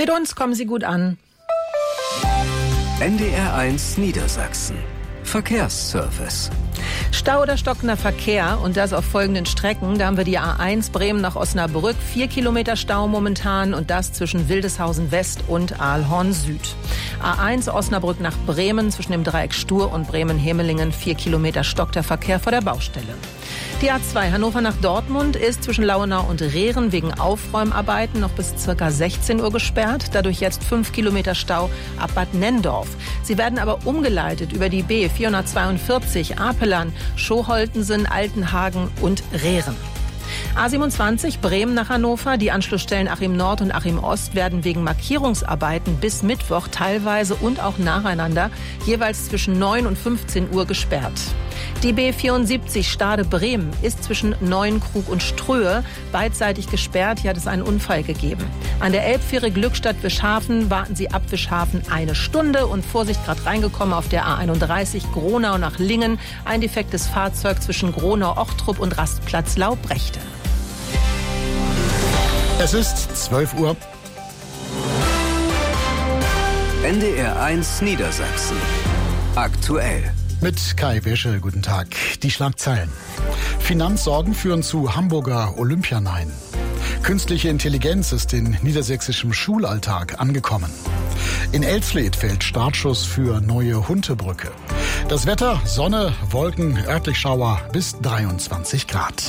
Mit uns kommen Sie gut an. NDR1 Niedersachsen. Verkehrsservice. Stau oder stockender Verkehr und das auf folgenden Strecken. Da haben wir die A1 Bremen nach Osnabrück, 4 Kilometer Stau momentan und das zwischen Wildeshausen West und Aalhorn Süd. A1 Osnabrück nach Bremen zwischen dem Dreieck Stur und Bremen-Hemelingen, 4 Kilometer stockt der Verkehr vor der Baustelle. Die A2 Hannover nach Dortmund ist zwischen Lauenau und Rehren wegen Aufräumarbeiten noch bis ca. 16 Uhr gesperrt. Dadurch jetzt 5 Kilometer Stau ab Bad Nenndorf. Sie werden aber umgeleitet über die B442 Apelern, Schoholtensen, Altenhagen und Rehren. A27 Bremen nach Hannover. Die Anschlussstellen Achim Nord und Achim Ost werden wegen Markierungsarbeiten bis Mittwoch teilweise und auch nacheinander jeweils zwischen 9 und 15 Uhr gesperrt. Die B74 Stade-Bremen ist zwischen Neuenkrug und Ströhe beidseitig gesperrt. Hier hat es einen Unfall gegeben. An der Elbfähre Glückstadt-Wischhafen warten Sie ab Wischhafen 1 Stunde. Und Vorsicht, gerade reingekommen auf der A31 Gronau nach Lingen. Ein defektes Fahrzeug zwischen Gronau-Ochtrup und Rastplatz Laubrechte. Es ist 12 Uhr. NDR1 Niedersachsen. Aktuell. Mit Kai Wäsche, guten Tag. Die Schlagzeilen. Finanzsorgen führen zu Hamburger Olympianein. Künstliche Intelligenz ist in niedersächsischem Schulalltag angekommen. In Elsfleth fällt Startschuss für neue Huntebrücke. Das Wetter, Sonne, Wolken, örtlich Schauer bis 23 Grad.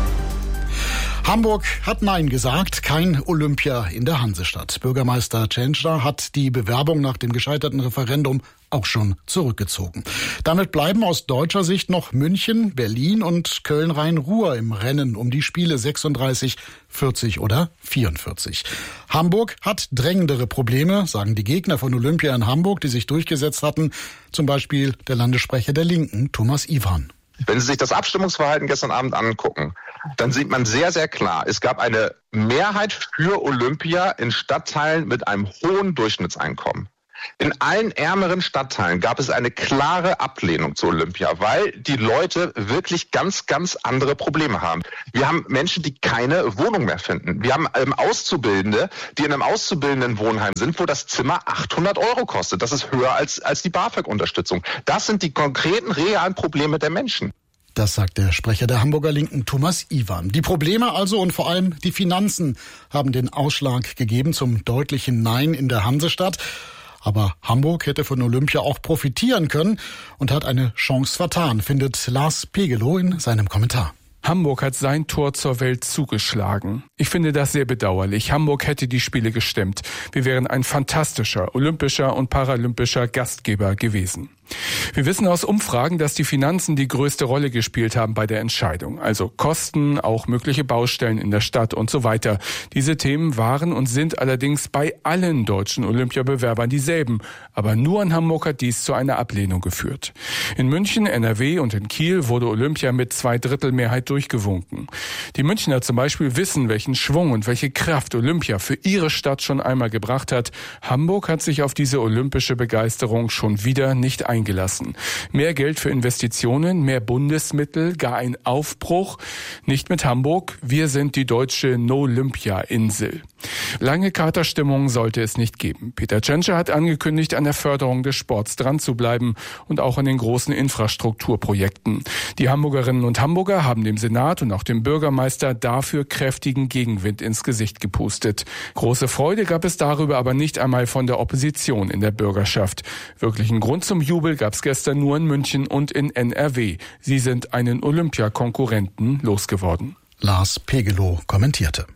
Hamburg hat Nein gesagt, kein Olympia in der Hansestadt. Bürgermeister Tschentscher hat die Bewerbung nach dem gescheiterten Referendum auch schon zurückgezogen. Damit bleiben aus deutscher Sicht noch München, Berlin und Köln-Rhein-Ruhr im Rennen um die Spiele 36, 40 oder 44. Hamburg hat drängendere Probleme, sagen die Gegner von Olympia in Hamburg, die sich durchgesetzt hatten. Zum Beispiel der Landessprecher der Linken, Thomas Iwan. Wenn Sie sich das Abstimmungsverhalten gestern Abend angucken, dann sieht man sehr, sehr klar, es gab eine Mehrheit für Olympia in Stadtteilen mit einem hohen Durchschnittseinkommen. In allen ärmeren Stadtteilen gab es eine klare Ablehnung zu Olympia, weil die Leute wirklich ganz, ganz andere Probleme haben. Wir haben Menschen, die keine Wohnung mehr finden. Wir haben Auszubildende, die in einem Auszubildendenwohnheim sind, wo das Zimmer 800 € kostet. Das ist höher als die BAföG-Unterstützung. Das sind die konkreten, realen Probleme der Menschen. Das sagt der Sprecher der Hamburger Linken, Thomas Iwan. Die Probleme also und vor allem die Finanzen haben den Ausschlag gegeben zum deutlichen Nein in der Hansestadt. Aber Hamburg hätte von Olympia auch profitieren können und hat eine Chance vertan, findet Lars Pegelow in seinem Kommentar. Hamburg hat sein Tor zur Welt zugeschlagen. Ich finde das sehr bedauerlich. Hamburg hätte die Spiele gestemmt. Wir wären ein fantastischer olympischer und paralympischer Gastgeber gewesen. Wir wissen aus Umfragen, dass die Finanzen die größte Rolle gespielt haben bei der Entscheidung. Also Kosten, auch mögliche Baustellen in der Stadt und so weiter. Diese Themen waren und sind allerdings bei allen deutschen Olympiabewerbern dieselben. Aber nur in Hamburg hat dies zu einer Ablehnung geführt. In München, NRW und in Kiel wurde Olympia mit 2/3 Mehrheit durchgewunken. Die Münchner zum Beispiel wissen, welchen Schwung und welche Kraft Olympia für ihre Stadt schon einmal gebracht hat. Hamburg hat sich auf diese olympische Begeisterung schon wieder nicht eingelassen. Mehr Geld für Investitionen, mehr Bundesmittel, gar ein Aufbruch. Nicht mit Hamburg, wir sind die deutsche No-Olympia-Insel. Lange Katerstimmung sollte es nicht geben. Peter Tschentscher hat angekündigt, an der Förderung des Sports dran zu bleiben und auch an den großen Infrastrukturprojekten. Die Hamburgerinnen und Hamburger haben dem Senat und auch dem Bürgermeister dafür kräftigen Gegenwind ins Gesicht gepustet. Große Freude gab es darüber aber nicht einmal von der Opposition in der Bürgerschaft. Wirklichen Grund zum Jubel gab es gestern nur in München und in NRW. Sie sind einen Olympiakonkurrenten losgeworden. Lars Pegelow kommentierte.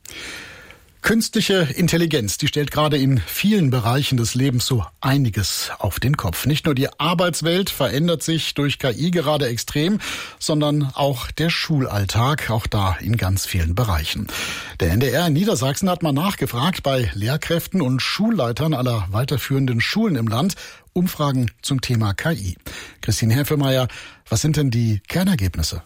Künstliche Intelligenz, die stellt gerade in vielen Bereichen des Lebens so einiges auf den Kopf. Nicht nur die Arbeitswelt verändert sich durch KI gerade extrem, sondern auch der Schulalltag, auch da in ganz vielen Bereichen. Der NDR in Niedersachsen hat mal nachgefragt bei Lehrkräften und Schulleitern aller weiterführenden Schulen im Land. Umfragen zum Thema KI. Christine Heffelmeier, was sind denn die Kernergebnisse?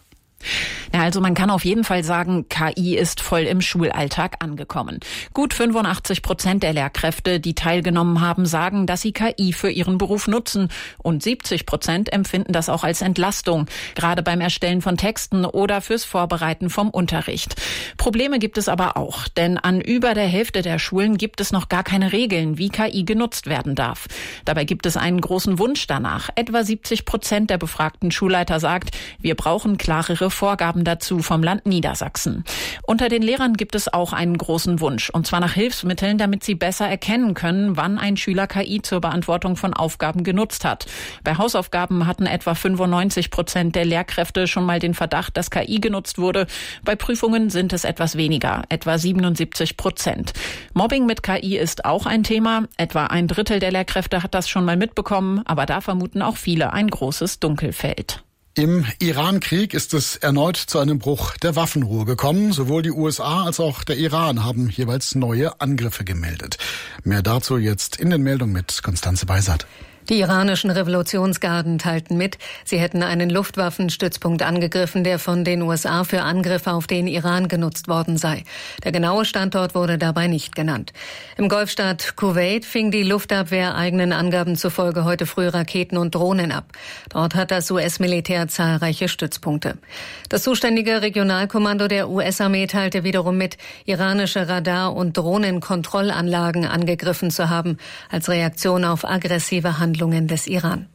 Ja, also man kann auf jeden Fall sagen, KI ist voll im Schulalltag angekommen. Gut 85% der Lehrkräfte, die teilgenommen haben, sagen, dass sie KI für ihren Beruf nutzen. Und 70% empfinden das auch als Entlastung, gerade beim Erstellen von Texten oder fürs Vorbereiten vom Unterricht. Probleme gibt es aber auch, denn an über der Hälfte der Schulen gibt es noch gar keine Regeln, wie KI genutzt werden darf. Dabei gibt es einen großen Wunsch danach. Etwa 70% der befragten Schulleiter sagt, wir brauchen klarere Vorgaben dazu vom Land Niedersachsen. Unter den Lehrern gibt es auch einen großen Wunsch, und zwar nach Hilfsmitteln, damit sie besser erkennen können, wann ein Schüler KI zur Beantwortung von Aufgaben genutzt hat. Bei Hausaufgaben hatten etwa 95% der Lehrkräfte schon mal den Verdacht, dass KI genutzt wurde. Bei Prüfungen sind es etwas weniger, etwa 77%. Mobbing mit KI ist auch ein Thema. Etwa ein Drittel der Lehrkräfte hat das schon mal mitbekommen, aber da vermuten auch viele ein großes Dunkelfeld. Im Iran-Krieg ist es erneut zu einem Bruch der Waffenruhe gekommen. Sowohl die USA als auch der Iran haben jeweils neue Angriffe gemeldet. Mehr dazu jetzt in den Meldungen mit Konstanze Beisat. Die iranischen Revolutionsgarden teilten mit, sie hätten einen Luftwaffenstützpunkt angegriffen, der von den USA für Angriffe auf den Iran genutzt worden sei. Der genaue Standort wurde dabei nicht genannt. Im Golfstaat Kuwait fing die Luftabwehr eigenen Angaben zufolge heute früh Raketen und Drohnen ab. Dort hat das US-Militär zahlreiche Stützpunkte. Das zuständige Regionalkommando der US-Armee teilte wiederum mit, iranische Radar- und Drohnenkontrollanlagen angegriffen zu haben, als Reaktion auf aggressive Handlungen des Iran.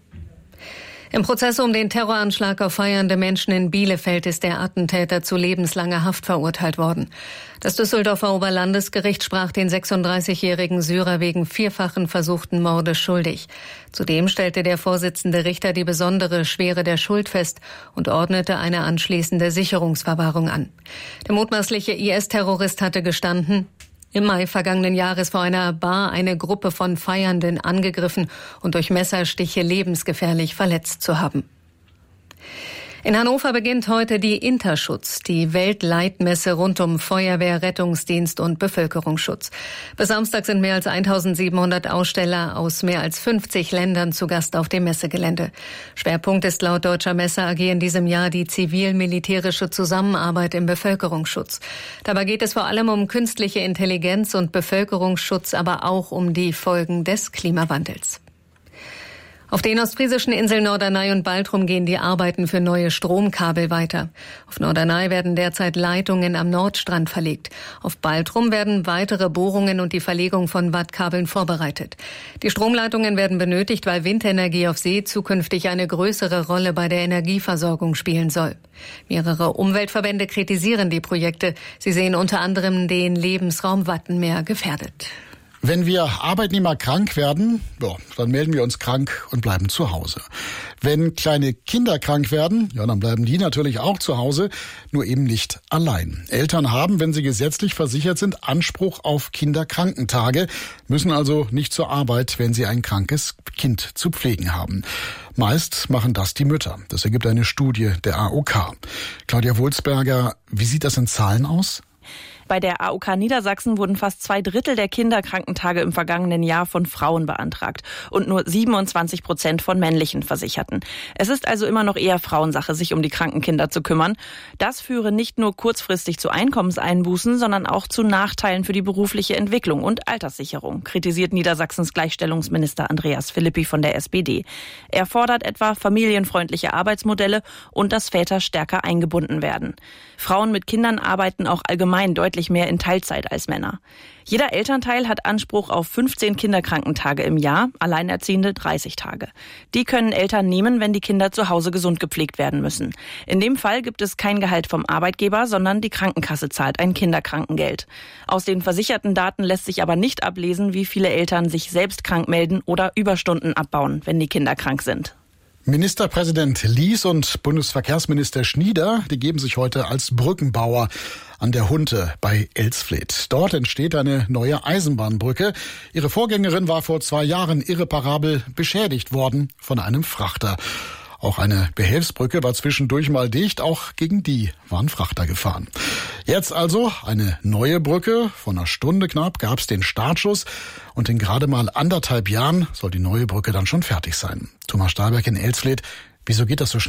Im Prozess um den Terroranschlag auf feiernde Menschen in Bielefeld ist der Attentäter zu lebenslanger Haft verurteilt worden. Das Düsseldorfer Oberlandesgericht sprach den 36-jährigen Syrer wegen vierfachen versuchten Mordes schuldig. Zudem stellte der Vorsitzende Richter die besondere Schwere der Schuld fest und ordnete eine anschließende Sicherungsverwahrung an. Der mutmaßliche IS-Terrorist hatte gestanden, im Mai vergangenen Jahres vor einer Bar eine Gruppe von Feiernden angegriffen und durch Messerstiche lebensgefährlich verletzt zu haben. In Hannover beginnt heute die Interschutz, die Weltleitmesse rund um Feuerwehr, Rettungsdienst und Bevölkerungsschutz. Bis Samstag sind mehr als 1700 Aussteller aus mehr als 50 Ländern zu Gast auf dem Messegelände. Schwerpunkt ist laut Deutscher Messe AG in diesem Jahr die zivil-militärische Zusammenarbeit im Bevölkerungsschutz. Dabei geht es vor allem um künstliche Intelligenz und Bevölkerungsschutz, aber auch um die Folgen des Klimawandels. Auf den ostfriesischen Inseln Norderney und Baltrum gehen die Arbeiten für neue Stromkabel weiter. Auf Norderney werden derzeit Leitungen am Nordstrand verlegt. Auf Baltrum werden weitere Bohrungen und die Verlegung von Wattkabeln vorbereitet. Die Stromleitungen werden benötigt, weil Windenergie auf See zukünftig eine größere Rolle bei der Energieversorgung spielen soll. Mehrere Umweltverbände kritisieren die Projekte. Sie sehen unter anderem den Lebensraum Wattenmeer gefährdet. Wenn wir Arbeitnehmer krank werden, dann melden wir uns krank und bleiben zu Hause. Wenn kleine Kinder krank werden, dann bleiben die natürlich auch zu Hause, nur eben nicht allein. Eltern haben, wenn sie gesetzlich versichert sind, Anspruch auf Kinderkrankentage, müssen also nicht zur Arbeit, wenn sie ein krankes Kind zu pflegen haben. Meist machen das die Mütter. Das ergibt eine Studie der AOK. Claudia Wulsberger, wie sieht das in Zahlen aus? Bei der AOK Niedersachsen wurden fast 2/3 der Kinderkrankentage im vergangenen Jahr von Frauen beantragt und nur 27% von männlichen Versicherten. Es ist also immer noch eher Frauensache, sich um die kranken Kinder zu kümmern. Das führe nicht nur kurzfristig zu Einkommenseinbußen, sondern auch zu Nachteilen für die berufliche Entwicklung und Alterssicherung, kritisiert Niedersachsens Gleichstellungsminister Andreas Philippi von der SPD. Er fordert etwa familienfreundliche Arbeitsmodelle und dass Väter stärker eingebunden werden. Frauen mit Kindern arbeiten auch allgemein deutlich mehr in Teilzeit als Männer. Jeder Elternteil hat Anspruch auf 15 Kinderkrankentage im Jahr, Alleinerziehende 30 Tage. Die können Eltern nehmen, wenn die Kinder zu Hause gesund gepflegt werden müssen. In dem Fall gibt es kein Gehalt vom Arbeitgeber, sondern die Krankenkasse zahlt ein Kinderkrankengeld. Aus den versicherten Daten lässt sich aber nicht ablesen, wie viele Eltern sich selbst krank melden oder Überstunden abbauen, wenn die Kinder krank sind. Ministerpräsident Lies und Bundesverkehrsminister Schnieder, die geben sich heute als Brückenbauer an der Hunte bei Elsfleth. Dort entsteht eine neue Eisenbahnbrücke. Ihre Vorgängerin war vor 2 Jahren irreparabel beschädigt worden von einem Frachter. Auch eine Behelfsbrücke war zwischendurch mal dicht, auch gegen die waren Frachter gefahren. Jetzt also eine neue Brücke. Vor einer Stunde knapp gab es den Startschuss und in gerade mal 1,5 Jahren soll die neue Brücke dann schon fertig sein. Thomas Stahlberg in Elsfleth, wieso geht das so schnell?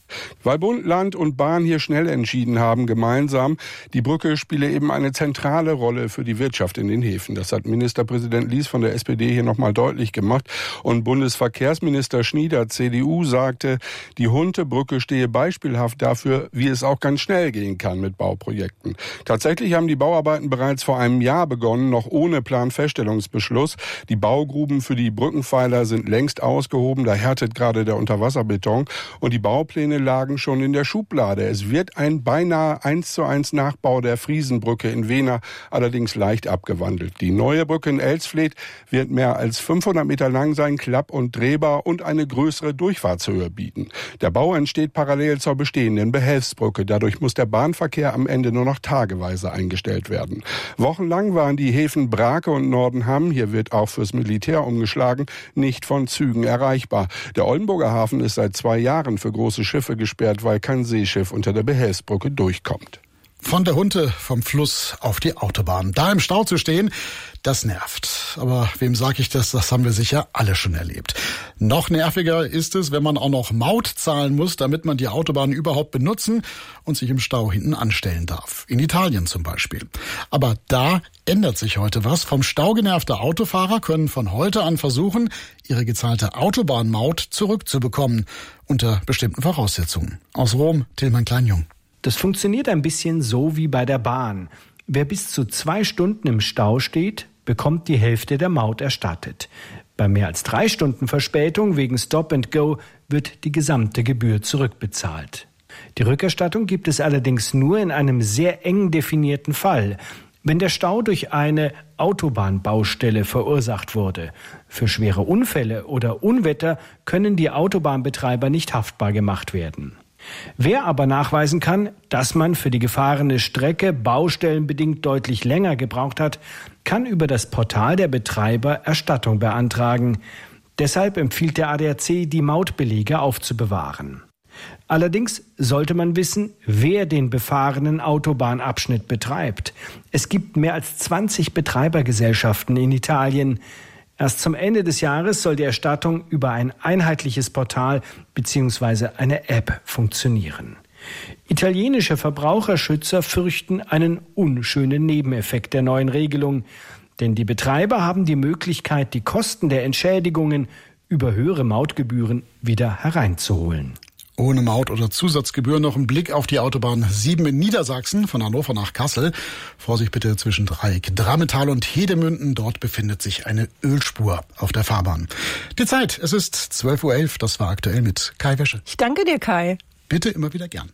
Weil Bund, Land und Bahn hier schnell entschieden haben, gemeinsam, die Brücke spiele eben eine zentrale Rolle für die Wirtschaft in den Häfen. Das hat Ministerpräsident Lies von der SPD hier nochmal deutlich gemacht. Und Bundesverkehrsminister Schnieder, CDU, sagte, die Huntebrücke stehe beispielhaft dafür, wie es auch ganz schnell gehen kann mit Bauprojekten. Tatsächlich haben die Bauarbeiten bereits vor einem Jahr begonnen, noch ohne Planfeststellungsbeschluss. Die Baugruben für die Brückenpfeiler sind längst ausgehoben, da härtet gerade der Unterwasserbeton. Und die Baupläne lagen schon in der Schublade. Es wird ein beinahe 1:1 Nachbau der Friesenbrücke in Wehner, allerdings leicht abgewandelt. Die neue Brücke in Elsfleth wird mehr als 500 Meter lang sein, klapp- und drehbar und eine größere Durchfahrtshöhe bieten. Der Bau entsteht parallel zur bestehenden Behelfsbrücke. Dadurch muss der Bahnverkehr am Ende nur noch tageweise eingestellt werden. Wochenlang waren die Häfen Brake und Nordenham, hier wird auch fürs Militär umgeschlagen, nicht von Zügen erreichbar. Der Oldenburger Hafen ist seit 2 Jahren für große Schiffe gesperrt, weil kein Seeschiff unter der Behelfsbrücke durchkommt. Von der Hunte vom Fluss auf die Autobahn. Da im Stau zu stehen, das nervt. Aber wem sage ich das? Das haben wir sicher alle schon erlebt. Noch nerviger ist es, wenn man auch noch Maut zahlen muss, damit man die Autobahn überhaupt benutzen und sich im Stau hinten anstellen darf. In Italien zum Beispiel. Aber da ändert sich heute was. Vom Stau genervte Autofahrer können von heute an versuchen, ihre gezahlte Autobahnmaut zurückzubekommen. Unter bestimmten Voraussetzungen. Aus Rom, Tilman Kleinjung. Das funktioniert ein bisschen so wie bei der Bahn. Wer bis zu 2 Stunden im Stau steht, bekommt die Hälfte der Maut erstattet. Bei mehr als 3 Stunden Verspätung wegen Stop and Go wird die gesamte Gebühr zurückbezahlt. Die Rückerstattung gibt es allerdings nur in einem sehr eng definierten Fall, wenn der Stau durch eine Autobahnbaustelle verursacht wurde. Für schwere Unfälle oder Unwetter können die Autobahnbetreiber nicht haftbar gemacht werden. Wer aber nachweisen kann, dass man für die gefahrene Strecke baustellenbedingt deutlich länger gebraucht hat, kann über das Portal der Betreiber Erstattung beantragen. Deshalb empfiehlt der ADAC, die Mautbelege aufzubewahren. Allerdings sollte man wissen, wer den befahrenen Autobahnabschnitt betreibt. Es gibt mehr als 20 Betreibergesellschaften in Italien. Erst zum Ende des Jahres soll die Erstattung über ein einheitliches Portal bzw. eine App funktionieren. Italienische Verbraucherschützer fürchten einen unschönen Nebeneffekt der neuen Regelung, denn die Betreiber haben die Möglichkeit, die Kosten der Entschädigungen über höhere Mautgebühren wieder hereinzuholen. Ohne Maut- oder Zusatzgebühr noch ein Blick auf die Autobahn 7 in Niedersachsen, von Hannover nach Kassel. Vorsicht bitte zwischen Dreieck Drammetal und Hedemünden. Dort befindet sich eine Ölspur auf der Fahrbahn. Die Zeit, es ist 12:11 Uhr. Das war aktuell mit Kai Wäsche. Ich danke dir, Kai. Bitte immer wieder gern.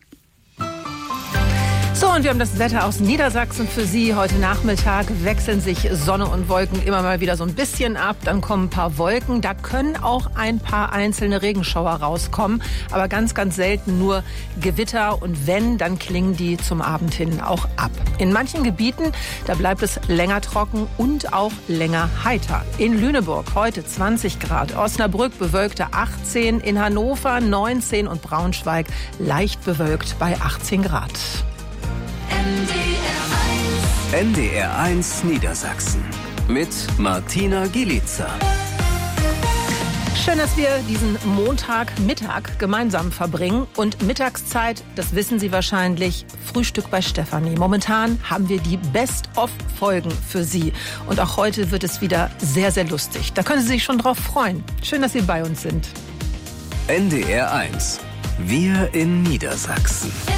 So, und wir haben das Wetter aus Niedersachsen für Sie. Heute Nachmittag wechseln sich Sonne und Wolken immer mal wieder so ein bisschen ab. Dann kommen ein paar Wolken. Da können auch ein paar einzelne Regenschauer rauskommen. Aber ganz, ganz selten nur Gewitter. Und wenn, dann klingen die zum Abend hin auch ab. In manchen Gebieten, da bleibt es länger trocken und auch länger heiter. In Lüneburg heute 20 Grad. Osnabrück bewölkte 18. In Hannover 19 und Braunschweig leicht bewölkt bei 18 Grad. NDR 1 Niedersachsen mit Martina Gielitzer. Schön, dass wir diesen Montagmittag gemeinsam verbringen. Und Mittagszeit, das wissen Sie wahrscheinlich, Frühstück bei Stefanie. Momentan haben wir die Best-of-Folgen für Sie. Und auch heute wird es wieder sehr, sehr lustig. Da können Sie sich schon drauf freuen. Schön, dass Sie bei uns sind. NDR 1. Wir in Niedersachsen.